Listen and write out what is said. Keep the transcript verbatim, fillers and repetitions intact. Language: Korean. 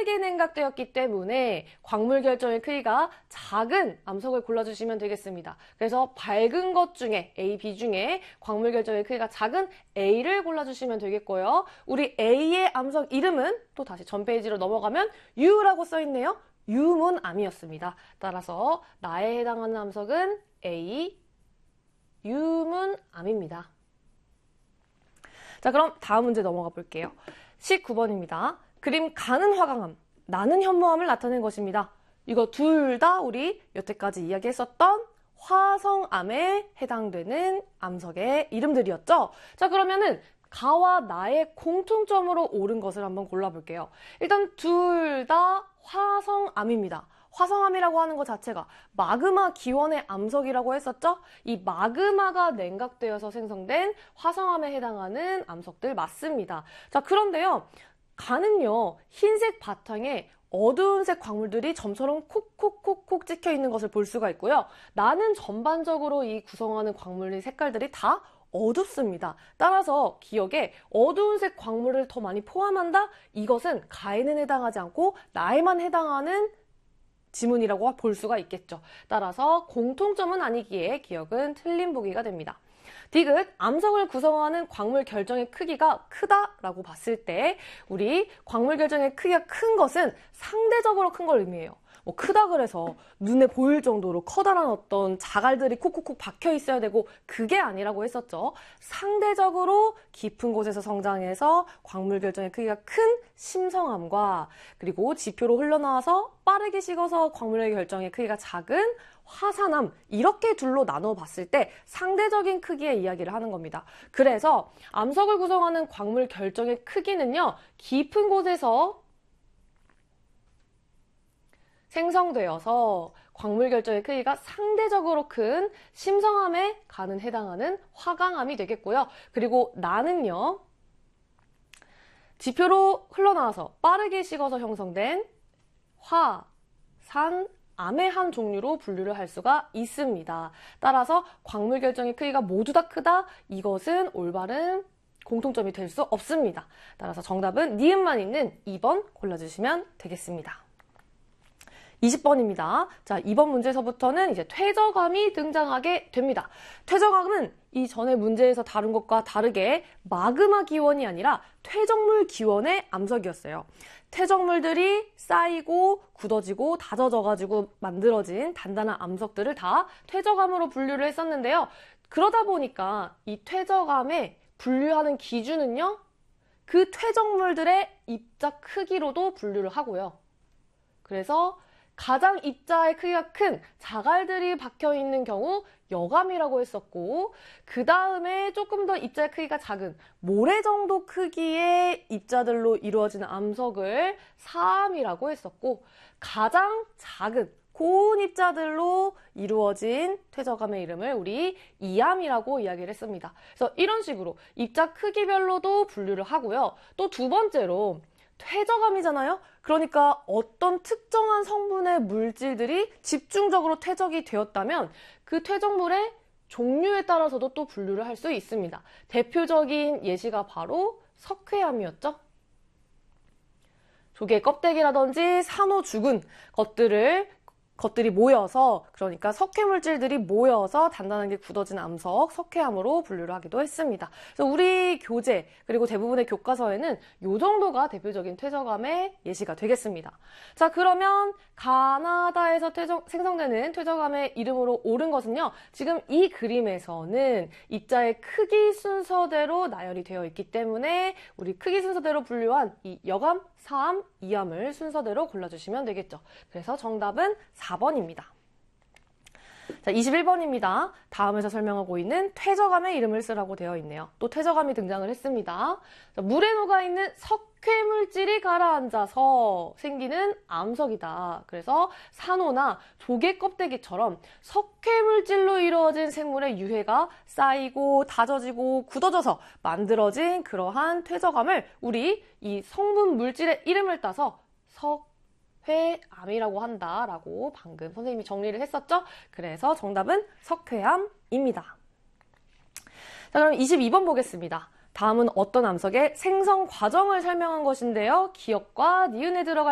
빠르게 냉각되었기 때문에 광물 결정의 크기가 작은 암석을 골라주시면 되겠습니다. 그래서 밝은 것 중에 A, B 중에 광물 결정의 크기가 작은 A를 골라주시면 되겠고요. 우리 A의 암석 이름은 또 다시 전 페이지로 넘어가면 U라고 써있네요. 유문암이었습니다. 따라서 나에 해당하는 암석은 A, 유문암입니다. 자, 그럼 다음 문제 넘어가 볼게요. 십구 번입니다. 그림 가는 화강암, 나는 현무암을 나타낸 것입니다. 이거 둘 다 우리 여태까지 이야기했었던 화성암에 해당되는 암석의 이름들이었죠. 자, 그러면은 가와 나의 공통점으로 옳은 것을 한번 골라볼게요. 일단 둘 다 화성암입니다. 화성암이라고 하는 것 자체가 마그마 기원의 암석이라고 했었죠? 이 마그마가 냉각되어서 생성된 화성암에 해당하는 암석들 맞습니다. 자, 그런데요. 가는요. 흰색 바탕에 어두운 색 광물들이 점처럼 콕콕콕콕 찍혀 있는 것을 볼 수가 있고요. 나는 전반적으로 이 구성하는 광물의 색깔들이 다 어둡습니다. 따라서 기억에 어두운 색 광물을 더 많이 포함한다? 이것은 가에는 해당하지 않고 나에만 해당하는 지문이라고 볼 수가 있겠죠. 따라서 공통점은 아니기에 기억은 틀린 보기가 됩니다. 디귿, 암석을 구성하는 광물 결정의 크기가 크다라고 봤을 때 우리 광물 결정의 크기가 큰 것은 상대적으로 큰 걸 의미해요. 뭐 크다 그래서 눈에 보일 정도로 커다란 어떤 자갈들이 콕콕콕 박혀 있어야 되고 그게 아니라고 했었죠. 상대적으로 깊은 곳에서 성장해서 광물 결정의 크기가 큰 심성암과 그리고 지표로 흘러나와서 빠르게 식어서 광물의 결정의 크기가 작은 화산암 이렇게 둘로 나눠 봤을 때 상대적인 크기의 이야기를 하는 겁니다. 그래서 암석을 구성하는 광물 결정의 크기는요. 깊은 곳에서 생성되어서 광물 결정의 크기가 상대적으로 큰 심성암에 가는 해당하는 화강암이 되겠고요. 그리고 나는요. 지표로 흘러나와서 빠르게 식어서 형성된 화, 산, 암의 한 종류로 분류를 할 수가 있습니다. 따라서 광물 결정의 크기가 모두 다 크다? 이것은 올바른 공통점이 될 수 없습니다. 따라서 정답은 니은만 있는 이 번 골라주시면 되겠습니다. 이십 번입니다. 자, 이번 문제에서부터는 이제 퇴적암이 등장하게 됩니다. 퇴적암은 이 전에 문제에서 다룬 것과 다르게 마그마 기원이 아니라 퇴적물 기원의 암석이었어요. 퇴적물들이 쌓이고 굳어지고 다져져가지고 만들어진 단단한 암석들을 다 퇴적암으로 분류를 했었는데요. 그러다 보니까 이 퇴적암에 분류하는 기준은요. 그 퇴적물들의 입자 크기로도 분류를 하고요. 그래서 가장 입자의 크기가 큰 자갈들이 박혀있는 경우 여감이라고 했었고 그 다음에 조금 더 입자의 크기가 작은 모래 정도 크기의 입자들로 이루어지는 암석을 사암이라고 했었고 가장 작은 고운 입자들로 이루어진 퇴적암의 이름을 우리 이암이라고 이야기를 했습니다. 그래서 이런 식으로 입자 크기별로도 분류를 하고요. 또 두 번째로 퇴적암이잖아요? 그러니까 어떤 특정한 성분의 물질들이 집중적으로 퇴적이 되었다면 그 퇴적물의 종류에 따라서도 또 분류를 할 수 있습니다. 대표적인 예시가 바로 석회암이었죠. 조개 껍데기라든지 산호 죽은 것들을 것들이 모여서 그러니까 석회 물질들이 모여서 단단하게 굳어진 암석, 석회암으로 분류를 하기도 했습니다. 그래서 우리 교재 그리고 대부분의 교과서에는 이 정도가 대표적인 퇴적암의 예시가 되겠습니다. 자, 그러면 가나다에서 퇴적, 생성되는 퇴적암의 이름으로 옳은 것은요. 지금 이 그림에서는 입자의 크기 순서대로 나열이 되어 있기 때문에 우리 크기 순서대로 분류한 이 여감, 사암, 이암을 순서대로 골라주시면 되겠죠. 그래서 정답은 사 번입니다. 자, 이십일 번입니다. 다음에서 설명하고 있는 퇴적암의 이름을 쓰라고 되어 있네요. 또 퇴적암이 등장을 했습니다. 자, 물에 녹아있는 석회물질이 가라앉아서 생기는 암석이다. 그래서 산호나 조개 껍데기처럼 석회물질로 이루어진 생물의 유해가 쌓이고 다져지고 굳어져서 만들어진 그러한 퇴적암을 우리 이 성분 물질의 이름을 따서 석 석회암이라고 한다라고 방금 선생님이 정리를 했었죠? 그래서 정답은 석회암입니다. 자, 그럼 이십이 번 보겠습니다. 다음은 어떤 암석의 생성 과정을 설명한 것인데요. 기억과 니은에 들어갈